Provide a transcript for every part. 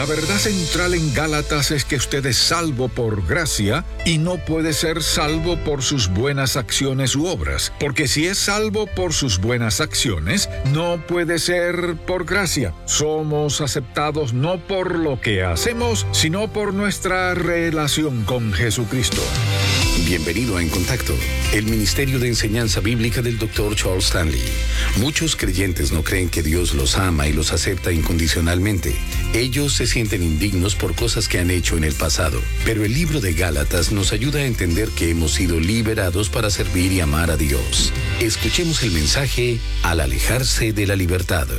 verdad central en Gálatas es que usted es salvo por gracia y no puede ser salvo por sus buenas acciones u obras, porque si es salvo por sus buenas acciones, no puede ser por gracia. Somos aceptados no por lo que hacemos, sino por nuestra relación con Jesucristo. Bienvenido a En Contacto, el Ministerio de Enseñanza Bíblica del Dr. Charles Stanley. Muchos creyentes no creen que Dios los ama y los acepta incondicionalmente. Ellos se sienten indignos por cosas que han hecho en el pasado. Pero el libro de Gálatas nos ayuda a entender que hemos sido liberados para servir y amar a Dios. Escuchemos el mensaje al alejarse de la libertad.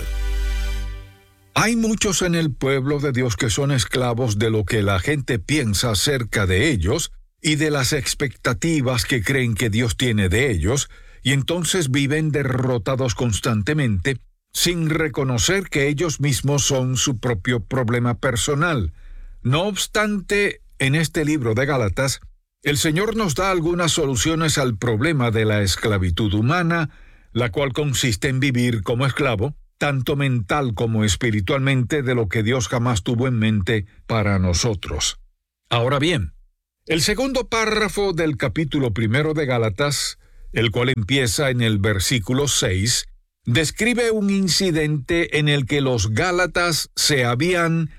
Hay muchos en el pueblo de Dios que son esclavos de lo que la gente piensa acerca de ellos y de las expectativas que creen que Dios tiene de ellos, y entonces viven derrotados constantemente, sin reconocer que ellos mismos son su propio problema personal. No obstante, en este libro de Gálatas, el Señor nos da algunas soluciones al problema de la esclavitud humana, la cual consiste en vivir como esclavo, tanto mental como espiritualmente, de lo que Dios jamás tuvo en mente para nosotros. Ahora bien, el segundo párrafo del capítulo 1 de Gálatas, el cual empieza en el versículo 6, describe un incidente en el que los gálatas se habían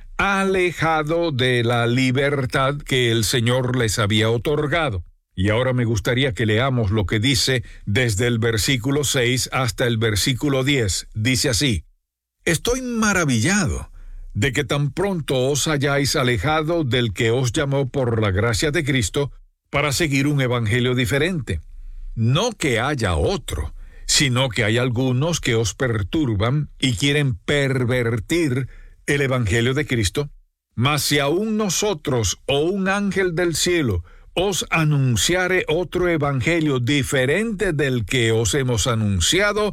alejado de la libertad que el Señor les había otorgado. Y ahora me gustaría que leamos lo que dice desde el versículo 6 hasta el versículo 10. Dice así: Estoy maravillado de que tan pronto os hayáis alejado del que os llamó por la gracia de Cristo para seguir un evangelio diferente. No que haya otro, sino que hay algunos que os perturban y quieren pervertir el evangelio de Cristo. Mas si aún nosotros o un ángel del cielo os anunciare otro evangelio diferente del que os hemos anunciado,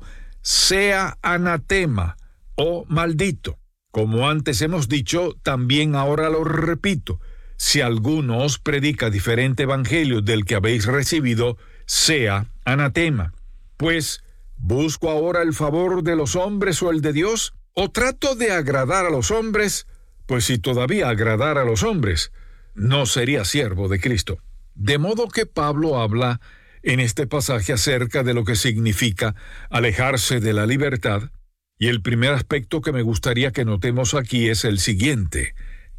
sea anatema o maldito. Como antes hemos dicho, también ahora lo repito: si alguno os predica diferente evangelio del que habéis recibido, sea anatema. Pues, ¿busco ahora el favor de los hombres o el de Dios? ¿O trato de agradar a los hombres? Pues si todavía agradara a los hombres, no sería siervo de Cristo. De modo que Pablo habla en este pasaje acerca de lo que significa alejarse de la libertad. Y el primer aspecto que me gustaría que notemos aquí es el siguiente: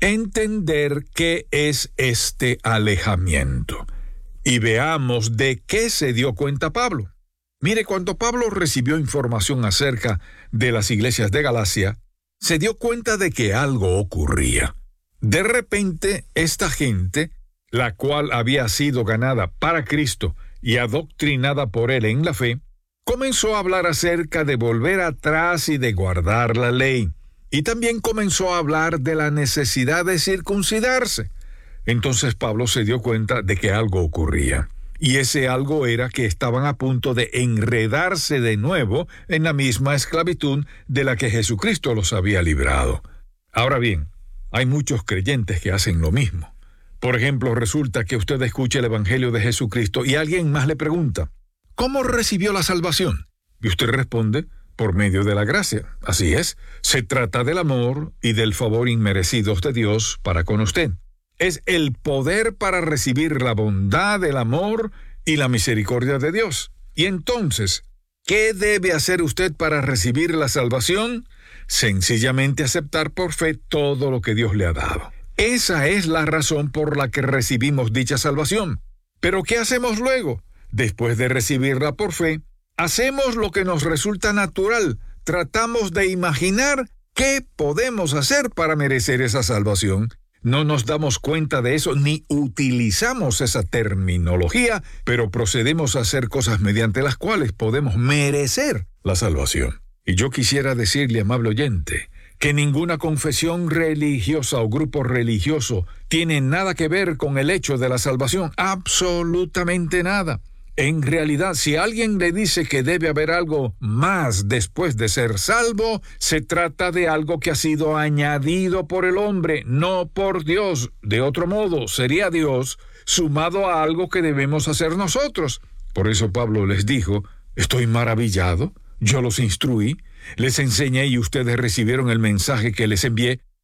entender qué es este alejamiento. Y veamos de qué se dio cuenta Pablo. Mire, cuando Pablo recibió información acerca de las iglesias de Galacia, se dio cuenta de que algo ocurría. De repente, esta gente, la cual había sido ganada para Cristo y adoctrinada por él en la fe, comenzó a hablar acerca de volver atrás y de guardar la ley. Y también comenzó a hablar de la necesidad de circuncidarse. Entonces Pablo se dio cuenta de que algo ocurría. Y ese algo era que estaban a punto de enredarse de nuevo en la misma esclavitud de la que Jesucristo los había librado. Ahora bien, hay muchos creyentes que hacen lo mismo. Por ejemplo, resulta que usted escucha el Evangelio de Jesucristo y alguien más le pregunta: ¿cómo recibió la salvación? Y usted responde: por medio de la gracia. Así es, se trata del amor y del favor inmerecidos de Dios para con usted. Es el poder para recibir la bondad, el amor y la misericordia de Dios. Y entonces, ¿qué debe hacer usted para recibir la salvación? Sencillamente aceptar por fe todo lo que Dios le ha dado. Esa es la razón por la que recibimos dicha salvación. ¿Pero qué hacemos luego? Después de recibirla por fe, hacemos lo que nos resulta natural. Tratamos de imaginar qué podemos hacer para merecer esa salvación. No nos damos cuenta de eso ni utilizamos esa terminología, pero procedemos a hacer cosas mediante las cuales podemos merecer la salvación. Y yo quisiera decirle, amable oyente, que ninguna confesión religiosa o grupo religioso tiene nada que ver con el hecho de la salvación. Absolutamente nada. En realidad, si alguien le dice que debe haber algo más después de ser salvo, se trata de algo que ha sido añadido por el hombre, no por Dios. De otro modo, sería Dios sumado a algo que debemos hacer nosotros. Por eso Pablo les dijo: estoy maravillado, yo los instruí, les enseñé y ustedes recibieron el mensaje que les envié,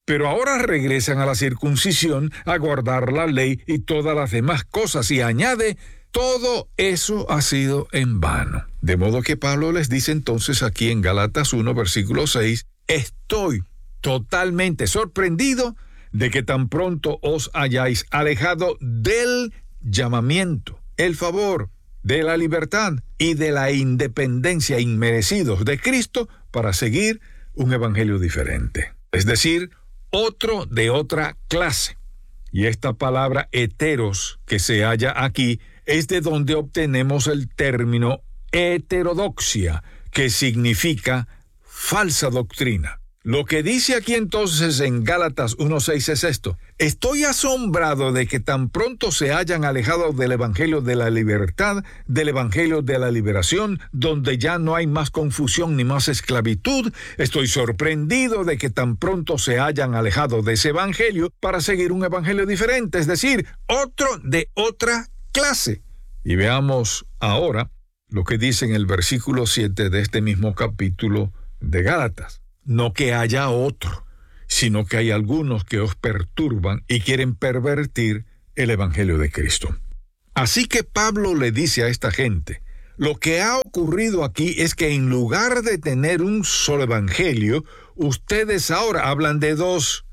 pero ahora regresan a la circuncisión, a guardar la ley y todas las demás cosas, y añade, todo eso ha sido en vano. De modo que Pablo les dice entonces aquí en Gálatas 1, versículo 6, estoy totalmente sorprendido de que tan pronto os hayáis alejado del llamamiento, el favor, de la libertad y de la independencia inmerecidos de Cristo para seguir un evangelio diferente. Es decir, otro de otra clase. Y esta palabra heteros que se halla aquí es de donde obtenemos el término heterodoxia, que significa falsa doctrina. Lo que dice aquí entonces en Gálatas 1:6 es esto: estoy asombrado de que tan pronto se hayan alejado del evangelio de la libertad, del evangelio de la liberación, donde ya no hay más confusión ni más esclavitud. Estoy sorprendido de que tan pronto se hayan alejado de ese evangelio para seguir un evangelio diferente, es decir, otro de otra clase. Y veamos ahora lo que dice en el versículo 7 de este mismo capítulo de Gálatas. No que haya otro, sino que hay algunos que os perturban y quieren pervertir el evangelio de Cristo. Así que Pablo le dice a esta gente, lo que ha ocurrido aquí es que en lugar de tener un solo evangelio, ustedes ahora hablan de dos.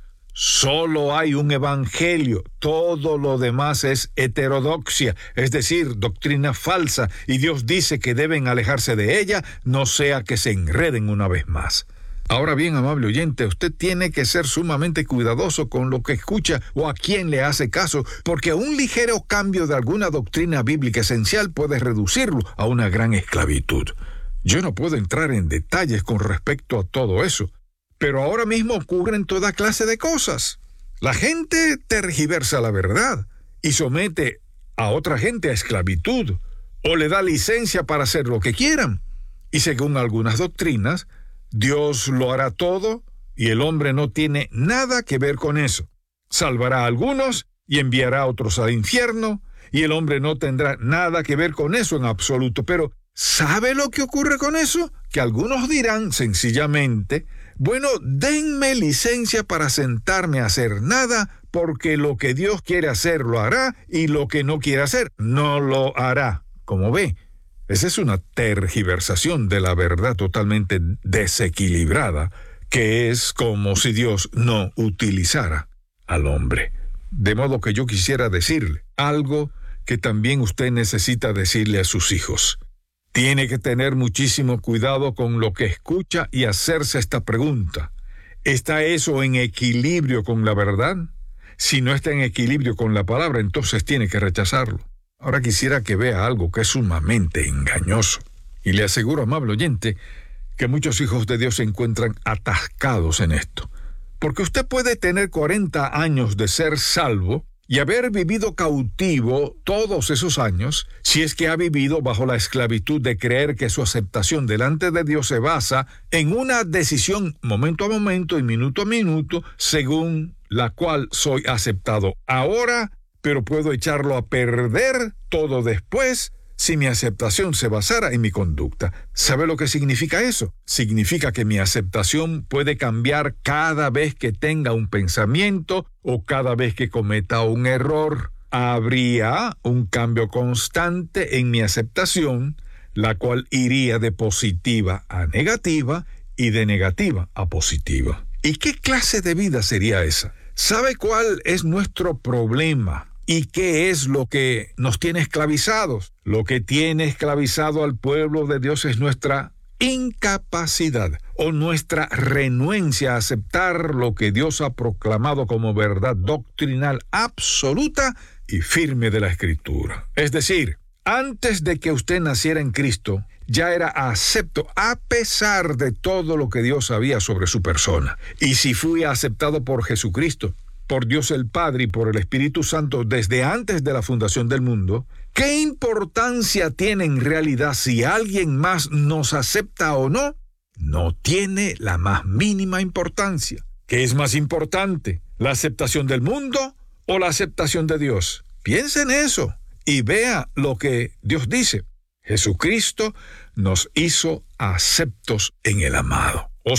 Solo hay un evangelio, todo lo demás es heterodoxia, es decir, doctrina falsa, y Dios dice que deben alejarse de ella, no sea que se enreden una vez más. Ahora bien, amable oyente, usted tiene que ser sumamente cuidadoso con lo que escucha o a quién le hace caso, porque un ligero cambio de alguna doctrina bíblica esencial puede reducirlo a una gran esclavitud. Yo no puedo entrar en detalles con respecto a todo eso, pero ahora mismo ocurren toda clase de cosas. La gente tergiversa la verdad y somete a otra gente a esclavitud, o le da licencia para hacer lo que quieran. Y según algunas doctrinas, Dios lo hará todo y el hombre no tiene nada que ver con eso. Salvará a algunos y enviará a otros al infierno, y el hombre no tendrá nada que ver con eso en absoluto. Pero, ¿sabe lo que ocurre con eso? Que algunos dirán sencillamente, bueno, denme licencia para sentarme a hacer nada, porque lo que Dios quiere hacer lo hará, y lo que no quiere hacer no lo hará. Como ve, esa es una tergiversación de la verdad totalmente desequilibrada, que es como si Dios no utilizara al hombre. De modo que yo quisiera decirle algo que también usted necesita decirle a sus hijos. Tiene que tener muchísimo cuidado con lo que escucha y hacerse esta pregunta. ¿Está eso en equilibrio con la verdad? Si no está en equilibrio con la palabra, entonces tiene que rechazarlo. Ahora quisiera que vea algo que es sumamente engañoso. Y le aseguro, amable oyente, que muchos hijos de Dios se encuentran atascados en esto. Porque usted puede tener 40 años de ser salvo y haber vivido cautivo todos esos años, si es que ha vivido bajo la esclavitud de creer que su aceptación delante de Dios se basa en una decisión momento a momento y minuto a minuto, según la cual soy aceptado ahora, pero puedo echarlo a perder todo después si mi aceptación se basara en mi conducta. ¿Sabe lo que significa eso? Significa que mi aceptación puede cambiar cada vez que tenga un pensamiento o cada vez que cometa un error. Habría un cambio constante en mi aceptación, la cual iría de positiva a negativa y de negativa a positiva. ¿Y qué clase de vida sería esa? ¿Sabe cuál es nuestro problema? ¿Y qué es lo que nos tiene esclavizados? Lo que tiene esclavizado al pueblo de Dios es nuestra incapacidad o nuestra renuencia a aceptar lo que Dios ha proclamado como verdad doctrinal absoluta y firme de la Escritura. Es decir, antes de que usted naciera en Cristo, ya era acepto a pesar de todo lo que Dios sabía sobre su persona. Y si fui aceptado por Jesucristo, por Dios el Padre y por el Espíritu Santo desde antes de la fundación del mundo, ¿qué importancia tiene en realidad si alguien más nos acepta o no? No tiene la más mínima importancia. ¿Qué es más importante, la aceptación del mundo o la aceptación de Dios? Piense en eso y vea lo que Dios dice. Jesucristo nos hizo aceptos en el amado. O sea,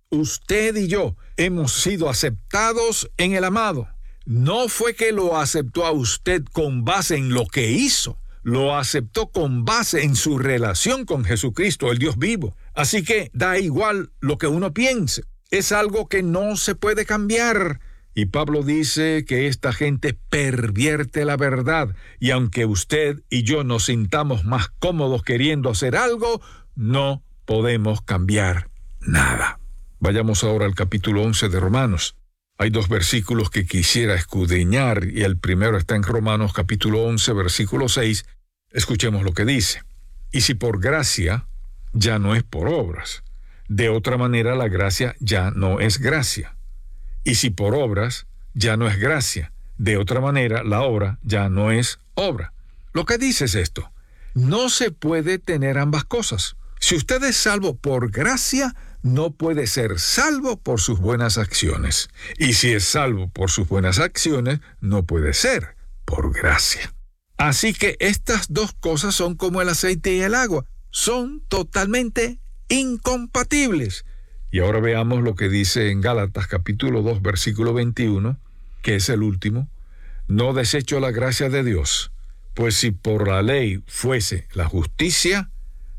Usted y yo hemos sido aceptados en el amado. No fue que lo aceptó a usted con base en lo que hizo. Lo aceptó con base en su relación con Jesucristo, el Dios vivo. Así que da igual lo que uno piense. Es algo que no se puede cambiar. Y Pablo dice que esta gente pervierte la verdad. Y aunque usted y yo nos sintamos más cómodos queriendo hacer algo, no podemos cambiar nada. Vayamos ahora al capítulo 11 de Romanos. Hay 2 versículos que quisiera escudriñar y el primero está en Romanos capítulo 11, versículo 6. Escuchemos lo que dice. Y si por gracia, ya no es por obras. De otra manera, la gracia ya no es gracia. Y si por obras, ya no es gracia. De otra manera, la obra ya no es obra. Lo que dice es esto. No se puede tener ambas cosas. Si usted es salvo por gracia, no puede ser salvo por sus buenas acciones. Y si es salvo por sus buenas acciones, no puede ser por gracia. Así que estas 2 cosas son como el aceite y el agua. Son totalmente incompatibles. Y ahora veamos lo que dice en Gálatas capítulo 2, versículo 21, que es el último. No desecho la gracia de Dios, pues si por la ley fuese la justicia,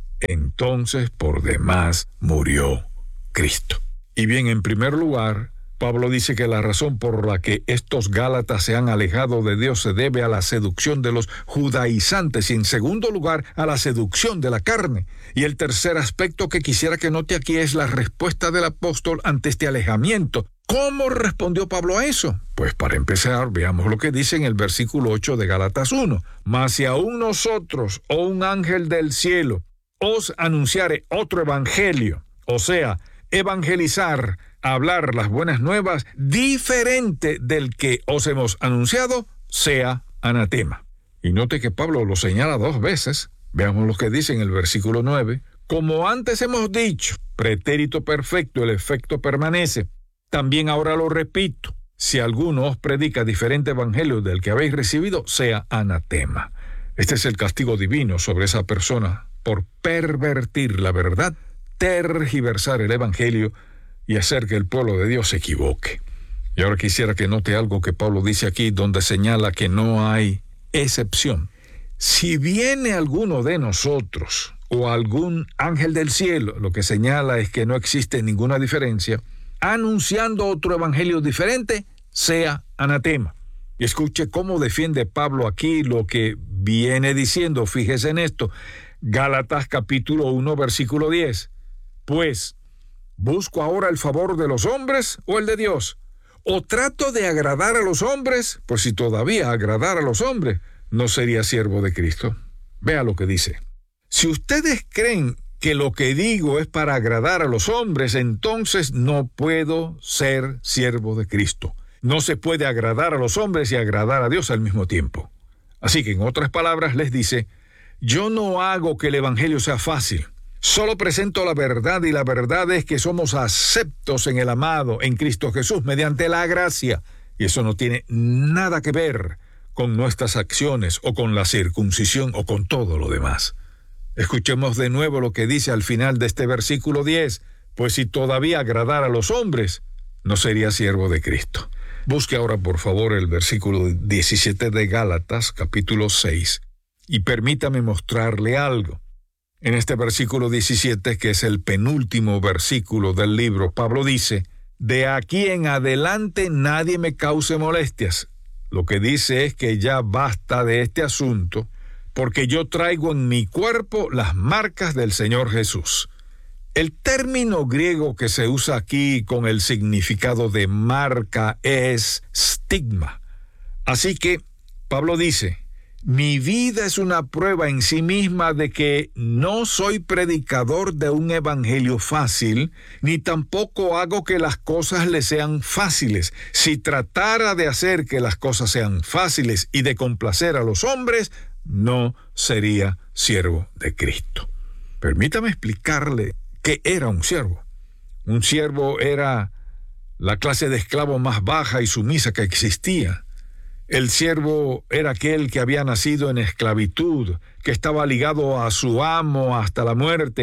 entonces por demás murió Cristo. Y bien, en primer lugar, Pablo dice que la razón por la que estos Gálatas se han alejado de Dios se debe a la seducción de los judaizantes y en segundo lugar a la seducción de la carne. Y el tercer aspecto que quisiera que note aquí es la respuesta del apóstol ante este alejamiento. ¿Cómo respondió Pablo a eso? Pues para empezar, veamos lo que dice en el versículo 8 de Gálatas 1. Mas si aún nosotros o un ángel del cielo os anunciare otro evangelio, o sea, evangelizar, hablar las buenas nuevas, diferente del que os hemos anunciado, sea anatema. Y note que Pablo lo señala 2 veces. Veamos lo que dice en el versículo 9. Como antes hemos dicho, pretérito perfecto, el efecto permanece. También ahora lo repito, si alguno os predica diferente evangelio del que habéis recibido, sea anatema. Este es el castigo divino sobre esa persona por pervertir la verdad, tergiversar el evangelio y hacer que el pueblo de Dios se equivoque. Y ahora quisiera que note algo que Pablo dice aquí, donde señala que no hay excepción. Si viene alguno de nosotros o algún ángel del cielo, lo que señala es que no existe ninguna diferencia, anunciando otro evangelio diferente, sea anatema. Y escuche cómo defiende Pablo aquí lo que viene diciendo. Fíjese en esto. Gálatas capítulo 1, versículo 10. Pues, ¿busco ahora el favor de los hombres o el de Dios? ¿O trato de agradar a los hombres? Pues si todavía agradara a los hombres, no sería siervo de Cristo. Vea lo que dice. Si ustedes creen que lo que digo es para agradar a los hombres, entonces no puedo ser siervo de Cristo. No se puede agradar a los hombres y agradar a Dios al mismo tiempo. Así que en otras palabras les dice, yo no hago que el evangelio sea fácil. Solo presento la verdad y la verdad es que somos aceptos en el amado, en Cristo Jesús, mediante la gracia. Y eso no tiene nada que ver con nuestras acciones o con la circuncisión o con todo lo demás. Escuchemos de nuevo lo que dice al final de este versículo 10. Pues si todavía agradara a los hombres, no sería siervo de Cristo. Busque ahora por favor el versículo 17 de Gálatas, capítulo 6, y permítame mostrarle algo. En este versículo 17, que es el penúltimo versículo del libro, Pablo dice, de aquí en adelante nadie me cause molestias. Lo que dice es que ya basta de este asunto, porque yo traigo en mi cuerpo las marcas del Señor Jesús. El término griego que se usa aquí con el significado de marca es stigma. Así que Pablo dice, mi vida es una prueba en sí misma de que no soy predicador de un evangelio fácil, ni tampoco hago que las cosas le sean fáciles. Si tratara de hacer que las cosas sean fáciles y de complacer a los hombres, no sería siervo de Cristo. Permítame explicarle qué era un siervo. Un siervo era la clase de esclavo más baja y sumisa que existía. El siervo era aquel que había nacido en esclavitud, que estaba ligado a su amo hasta la muerte,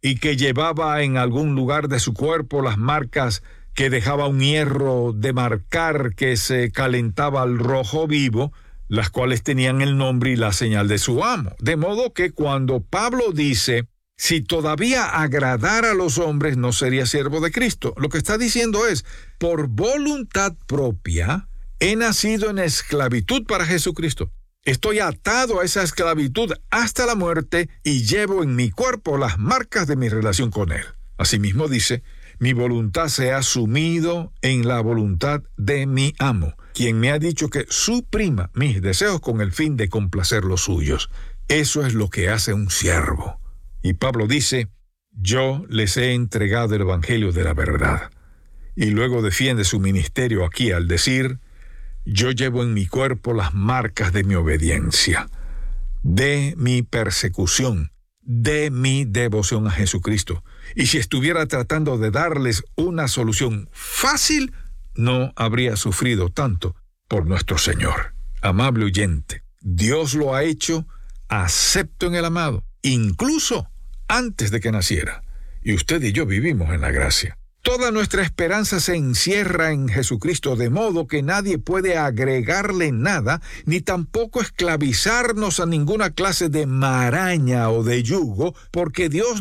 y que llevaba en algún lugar de su cuerpo las marcas que dejaba un hierro de marcar que se calentaba al rojo vivo, las cuales tenían el nombre y la señal de su amo. De modo que cuando Pablo dice, si todavía agradara a los hombres, no sería siervo de Cristo, lo que está diciendo es, por voluntad propia, he nacido en esclavitud para Jesucristo. Estoy atado a esa esclavitud hasta la muerte y llevo en mi cuerpo las marcas de mi relación con Él. Asimismo dice, mi voluntad se ha sumido en la voluntad de mi amo, quien me ha dicho que suprima mis deseos con el fin de complacer los suyos. Eso es lo que hace un siervo. Y Pablo dice, yo les he entregado el evangelio de la verdad. Y luego defiende su ministerio aquí al decir, yo llevo en mi cuerpo las marcas de mi obediencia, de mi persecución, de mi devoción a Jesucristo. Y si estuviera tratando de darles una solución fácil, no habría sufrido tanto por nuestro Señor. Amable oyente, Dios lo ha hecho acepto en el amado, incluso antes de que naciera. Y usted y yo vivimos en la gracia. Toda nuestra esperanza se encierra en Jesucristo, de modo que nadie puede agregarle nada, ni tampoco esclavizarnos a ninguna clase de maraña o de yugo, porque Dios